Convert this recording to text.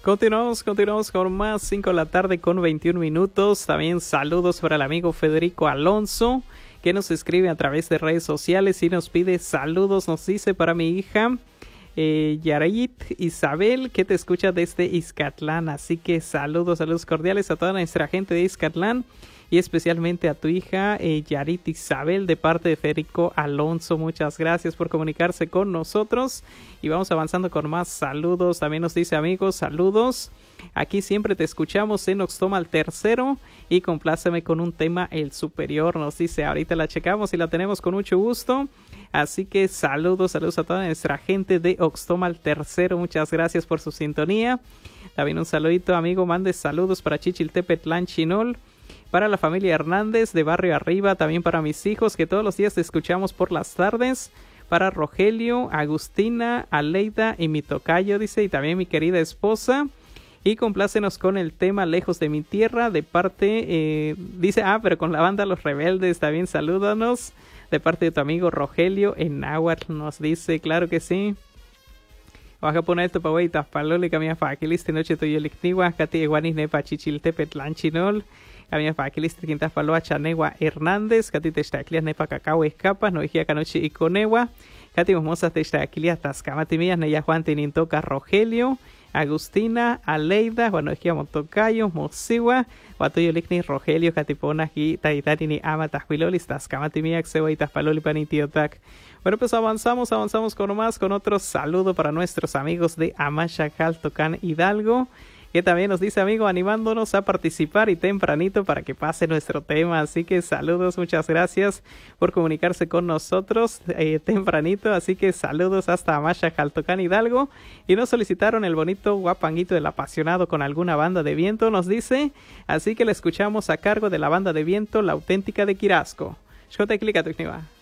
Continuamos con más, 5 de la tarde con 21 minutos. También saludos para el amigo Federico Alonso, que nos escribe a través de redes sociales y nos pide saludos. Nos dice para mi hija Yarait Isabel, que te escucha desde Izcatlán. Así que saludos cordiales a toda nuestra gente de Izcatlán y especialmente a tu hija Yarit Isabel de parte de Federico Alonso. Muchas gracias por comunicarse con nosotros y vamos avanzando con más saludos. También nos dice amigos, saludos. Aquí siempre te escuchamos en Oxtomal Tercero y compláceme con un tema El Superior. Nos dice, ahorita la checamos y la tenemos con mucho gusto. Así que saludos a toda nuestra gente de Oxtomal Tercero. Muchas gracias por su sintonía. También un saludito, amigo. Mande saludos para Chichiltepetlán Chinol, para la familia Hernández de Barrio Arriba, también para mis hijos que todos los días te escuchamos por las tardes, para Rogelio, Agustina, Aleida y mi tocayo, dice, y también mi querida esposa. Y complácenos con el tema Lejos de mi tierra, de parte, dice, pero con la banda Los Rebeldes, también salúdanos, de parte de tu amigo Rogelio en náhuatl, nos dice, claro que sí. Baja poner esto para hueitas, palole, camina para aquí, liste noche tuyo lictigua, cati iguanis nepa Chichiltepetlán Chinol. Camina para aquí, liste quintas paloa Chanegua Hernández, cati te estaclias nepa cacao escapas, no dijía canoche y conegua, cati mosas te estaclias tascamatimillas, neya Juan tinintoca Rogelio, Agustina, Aleida, bueno, dijía montocayo, mosiwa, guatuyo licni Rogelio, catipona y taitatini ama tasquilolis, tascamatimillas, ceboitas paloli panitiotac. Bueno, pues avanzamos con otro saludo para nuestros amigos de Amashakal, Tocán, Hidalgo, que también nos dice, amigo, animándonos a participar y tempranito para que pase nuestro tema. Así que saludos, muchas gracias por comunicarse con nosotros tempranito. Así que saludos hasta Amashakal, Tocán, Hidalgo. Y nos solicitaron el bonito guapanguito del apasionado con alguna banda de viento, nos dice. Así que la escuchamos a cargo de la banda de viento La Auténtica de Quirasco. Xcote clica tu